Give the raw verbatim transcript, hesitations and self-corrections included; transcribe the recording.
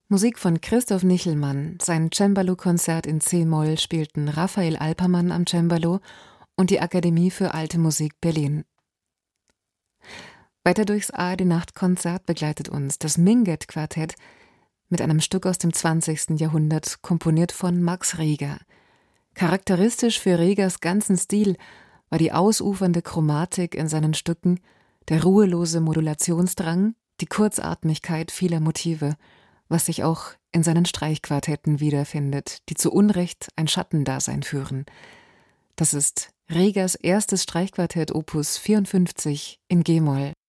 Musik von Christoph Nichelmann. Sein Cembalo-Konzert in c-Moll spielten Raphael Alpermann am Cembalo und die Akademie für Alte Musik Berlin. Weiter durchs A R D-Nachtkonzert begleitet uns das Minget-Quartett mit einem Stück aus dem zwanzigsten Jahrhundert, komponiert von Max Reger. Charakteristisch für Regers ganzen Stil war die ausufernde Chromatik in seinen Stücken, der ruhelose Modulationsdrang, die Kurzatmigkeit vieler Motive, was sich auch in seinen Streichquartetten wiederfindet, die zu Unrecht ein Schattendasein führen. Das ist Regers erstes Streichquartett Opus vierundfünfzig in G-Moll.